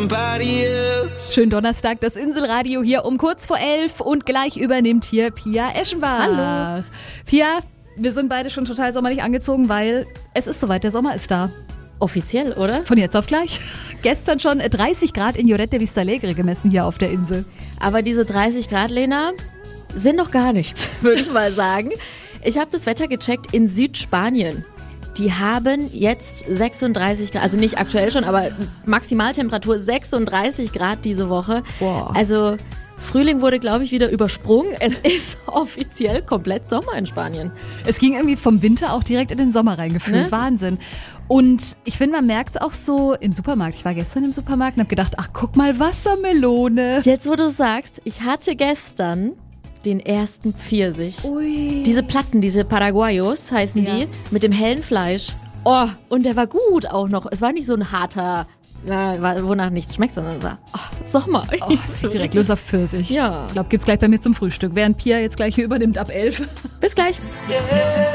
somebody else. Schönen Donnerstag, das Inselradio hier um kurz vor 11 und gleich übernimmt hier Pia Eschenbach. Hallo. Pia, wir sind beide schon total sommerlich angezogen, weil es ist soweit, der Sommer ist da. Offiziell, oder? Von jetzt auf gleich. Gestern schon 30 Grad in Lloret de Vistalegre gemessen hier auf der Insel. Aber diese 30 Grad, Lena, sind noch gar nichts, würde ich mal sagen. Ich habe das Wetter gecheckt in Südspanien. Die haben jetzt 36 Grad, also nicht aktuell schon, aber Maximaltemperatur 36 Grad diese Woche. Boah. Also Frühling wurde, glaube ich, wieder übersprungen. Es ist offiziell komplett Sommer in Spanien. Es ging irgendwie vom Winter auch direkt in den Sommer reingefühlt. Ne? Wahnsinn. Und ich finde, man merkt es auch so im Supermarkt. Ich war gestern im Supermarkt und habe gedacht, ach, guck mal, Wassermelone. Jetzt, wo du sagst, ich hatte gestern den ersten Pfirsich. Ui. Diese Platten, diese Paraguayos heißen Ja. die, mit dem hellen Fleisch. Oh, und der war gut auch noch. Es war nicht so ein harter, wonach nichts schmeckt, sondern war Sommer. Oh, direkt Lust auf Pfirsich. Ja. Ich glaube, gibt's gleich bei mir zum Frühstück. Während Pia jetzt gleich hier übernimmt ab 11. Bis gleich.